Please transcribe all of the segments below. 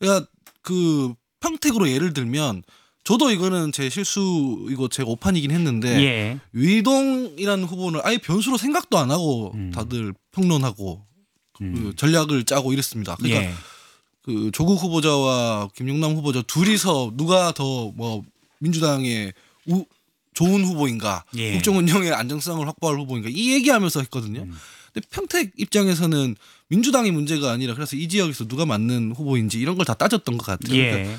그러니까 그 평택으로 예를 들면 저도 이거는 제 실수 이거 제가 오판이긴 했는데 예. 위동이라는 후보는 아예 변수로 생각도 안 하고 다들 평론하고 그 전략을 짜고 이랬습니다. 그러니까 예. 그 조국 후보자와 김용남 후보자 둘이서 누가 더 뭐 민주당의 좋은 후보인가, 예. 국정 운영의 안정성을 확보할 후보인가 이 얘기하면서 했거든요. 근데 평택 입장에서는 민주당이 문제가 아니라 그래서 이 지역에서 누가 맞는 후보인지 이런 걸 다 따졌던 것 같아요. 예. 그러니까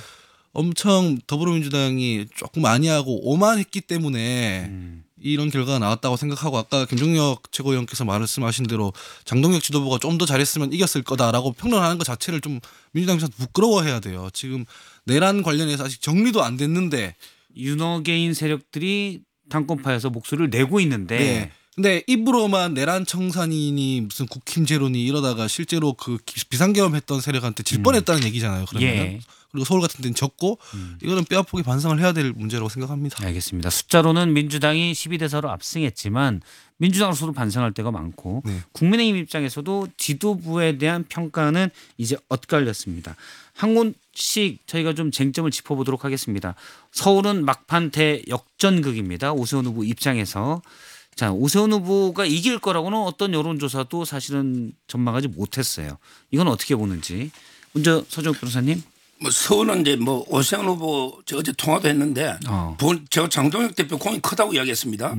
엄청 더불어민주당이 조금 많이 하고 오만했기 때문에 이런 결과가 나왔다고 생각하고 아까 김종혁 최고위원께서 말씀하신 대로 장동혁 지도부가 좀 더 잘했으면 이겼을 거다라고 평론하는 것 자체를 좀 민주당 입장에서 부끄러워해야 돼요. 지금 내란 관련해서 아직 정리도 안 됐는데 윤어게인 세력들이 당권파에서 목소리를 내고 있는데 네. 근데 입으로만 내란 청산이니 무슨 국힘제로니 이러다가 실제로 그 비상계엄했던 세력한테 질 뻔했다는 얘기잖아요. 그러면 예. 그리고 서울 같은 데는 졌고 이거는 뼈아프게 반성을 해야 될 문제라고 생각합니다. 알겠습니다. 숫자로는 민주당이 12대 4로 압승했지만 민주당으로서도 반성할 때가 많고 네. 국민의힘 입장에서도 지도부에 대한 평가는 이제 엇갈렸습니다. 한 곳씩 저희가 좀 쟁점을 짚어보도록 하겠습니다. 서울은 막판 대역전극입니다. 오세훈 후보 입장에서. 자, 오세훈 후보가 이길 거라고는 어떤 여론조사도 사실은 전망하지 못했어요. 이건 어떻게 보는지. 먼저 서정욱 변호사님. 뭐 서울은 이제 뭐 오세훈 후보 저 어제 통화도 했는데 제가 장동혁 대표 공이 크다고 이야기했습니다.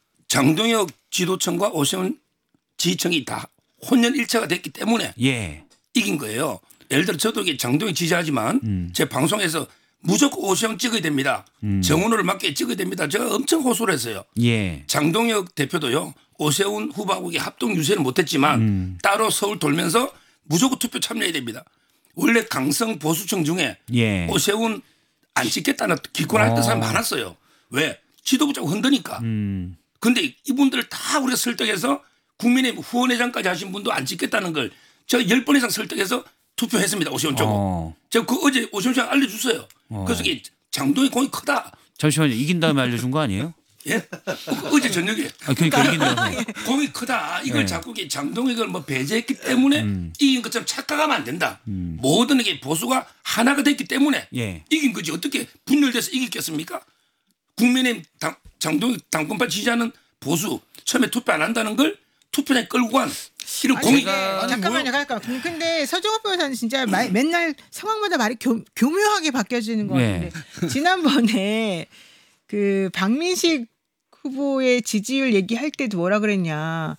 장동혁 지도층과 오세훈 지지층이 다 혼연일체가 됐기 때문에 예. 이긴 거예요. 예를 들어 저도 이게 장동혁 지지하지만 제 방송에서 무조건 오세훈 찍어야 됩니다. 정원호를 맞게 찍어야 됩니다. 제가 엄청 호소를 했어요. 예. 장동혁 대표도요. 오세훈 후보하고 합동 유세는 못했지만 따로 서울 돌면서 무조건 투표 참여해야 됩니다. 원래 강성 보수층 중에 예. 오세훈 안 찍겠다는 기권했던 사람 많았어요. 왜? 지도부 자꾸 흔드니까. 근데 이분들 다 우리가 설득해서 국민의힘 후원회장까지 하신 분도 안 찍겠다는 걸 제가 10번 이상 설득해서 투표했습니다. 오세훈 쪽으로. 제가 그 어제 오세훈 씨가 알려줬어요. 그래서 이게 장동의 공이 크다. 잠시만요. 이긴 다음에 알려준 거 아니에요? 예? 어제 저녁에. 그러니까 이긴 다음에. 공이 크다. 이걸 자꾸 장동익을 뭐 배제했기 때문에 이긴 것처럼 착각하면 안 된다. 모든 게 보수가 하나가 됐기 때문에 예. 이긴 거지. 어떻게 분열돼서 이겼겠습니까? 국민의힘 장동익 당권파 지지하는 보수 처음에 투표 안 한다는 걸 투표장에 끌고 간 이런 공이. 잠깐만요. 근데 서정욱 변호사는 진짜 맨날 상황마다 말이 교묘하게 바뀌어지는 것 같은데 지난번에 그 박민식 후보의 지지율 얘기할 때도 뭐라 그랬냐.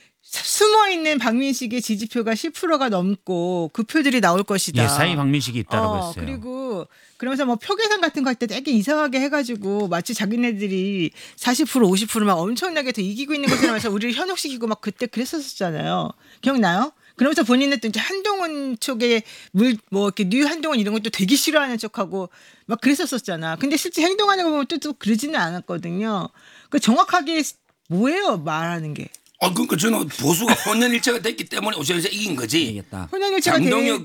숨어 있는 박민식의 지지표가 10%가 넘고 그 표들이 나올 것이다. 예사이 박민식이 있다라고 했어요. 그리고 그러면서 뭐 표 계산 같은 거 할 때 되게 이상하게 해가지고 마치 자기네들이 40% 50%막 엄청나게 더 이기고 있는 것처럼 해서 우리를 현혹시키고 막 그때 그랬었잖아요. 기억나요? 그러면서 본인은 또 이제 한동훈 쪽에 뭐 이렇게 뉴 한동훈 이런 것도 되게 싫어하는 척하고 막 그랬었잖아. 근데 실제 행동하는 거 보면 또 그러지는 않았거든요. 그 정확하게 뭐예요 말하는 게? 그러니까 저는 보수가 혼연일체가 됐기 때문에 오세훈이 이긴 거지. 이겼다. 혼연일체가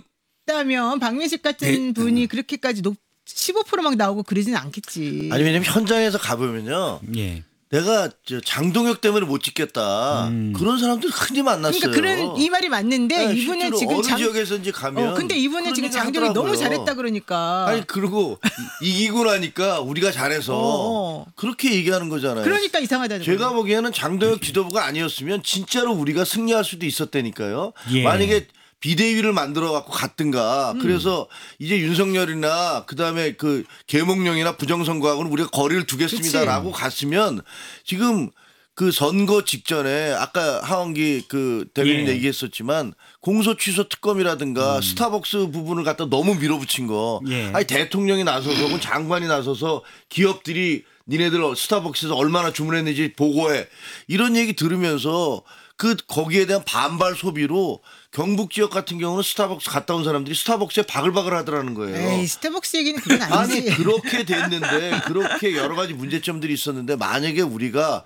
됐다면 박민식 같은 분이 그렇게까지 15% 막 나오고 그러지는 않겠지. 아니 왜냐면 현장에서 가보면요. 예. 내가 장동혁 때문에 못 찍겠다. 그런 사람들 흔히 만났어요. 그러니까 그런 이 말이 맞는데 네, 이분은 지금 어느 지역에서 이제 가면. 근데 이분은 지금 장동혁이 너무 잘했다 그러니까. 아니 그리고 이기고 나니까 우리가 잘해서 그렇게 얘기하는 거잖아요. 그러니까 이상하다는 거예요. 제가 보기에는 장동혁 지도부가 아니었으면 진짜로 우리가 승리할 수도 있었다니까요. 예. 만약에 비대위를 만들어 갖고 갔든가. 그래서 이제 윤석열이나 그다음에 그 계몽령이나 부정선거하고는 우리가 거리를 두겠습니다라고 갔으면 지금 그 선거 직전에 아까 하원기 그 대변인 얘기했었지만 공소 취소 특검이라든가 스타벅스 부분을 갖다 너무 밀어붙인 거. 아니 대통령이 나서서 혹은 장관이 나서서 기업들이 니네들 스타벅스에서 얼마나 주문했는지 보고해. 이런 얘기 들으면서 거기에 대한 반발 소비로 경북 지역 같은 경우는 스타벅스 갔다 온 사람들이 스타벅스에 바글바글 하더라는 거예요. 에이, 스타벅스 얘기는 그건 아니지. 아니 그렇게 됐는데 그렇게 여러 가지 문제점들이 있었는데 만약에 우리가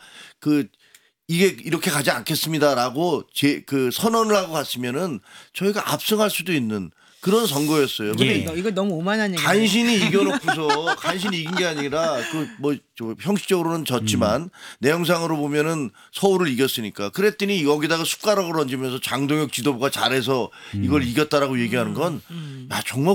이게 이렇게 가지 않겠습니다라고 그 선언을 하고 갔으면은 저희가 압승할 수도 있는 그런 선거였어요. 근데 이거 너무 오만한 얘기야. 간신히 이겨놓고서 간신히 이긴 게 아니라 형식적으로는 졌지만 내용상으로 보면은 서울을 이겼으니까 그랬더니 여기다가 숟가락을 얹으면서 장동혁 지도부가 잘해서 이걸 이겼다라고 얘기하는 건 정말